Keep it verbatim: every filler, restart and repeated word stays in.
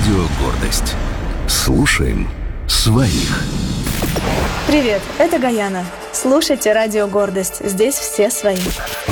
Радио «Гордость». Слушаем своих. Привет, это Гаяна. Слушайте Радио «Гордость». Здесь все свои.